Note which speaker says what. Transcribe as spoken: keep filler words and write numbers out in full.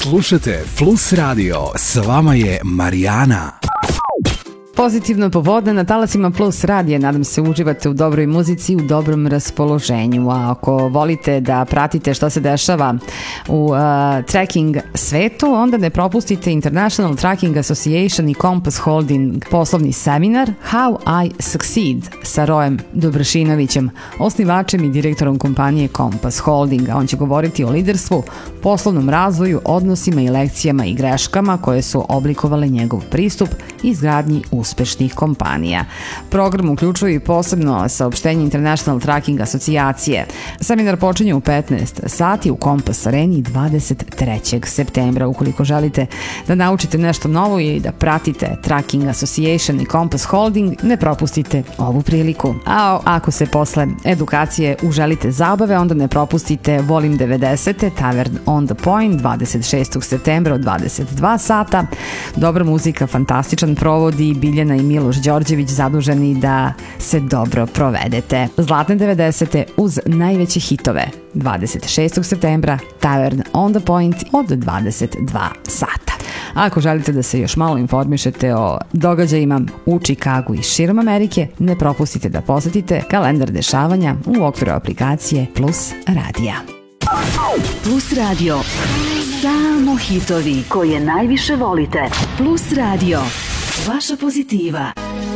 Speaker 1: Slušajte Plus Radio, s vama je Marijana.
Speaker 2: Pozitivno popodne na talasima Plus radija. Nadam se uživate u dobroj muzici, u dobrom raspoloženju. A ako volite da pratite što se dešava u uh, tracking svetu, onda ne propustite International Tracking Association i Compass Holding poslovni seminar How I Succeed sa Rojem Dobršinovićem, osnivačem i direktorom kompanije Compass Holdinga. On će govoriti o liderstvu, poslovnom razvoju, odnosima i lekcijama i greškama koje su oblikovale njegov pristup izgradnji uspešnih kompanija. Program uključuje i posebno saopštenje International Tracking asocijacije. Seminar počinje u petnaest sati u Compass Areni dvadeset trećeg septembra. Ukoliko želite da naučite nešto novo i da pratite Tracking Association i Compass Holding, ne propustite ovu priliku. A ako se posle edukacije uželite zabave, onda ne propustite Volim devedesete Tavern on the Point dvadeset šestog septembra od dvadeset dva sata. Dobra muzika, fantastičan provod i Biljana i Miloš Đorđević zaduženi da se dobro provedete. Zlatne devedesete uz najveće hitove. dvadeset šestog septembra Tavern on the Point od dvadeset dva sata. A ako želite da se još malo informišete o događajima u Čikagu i širom Amerike, ne propustite da posetite kalendar dešavanja u okviru aplikacije Plus Radija.
Speaker 3: Plus Radio. Samo hitovi koje najviše volite. Plus Radio. Vaša pozitiva.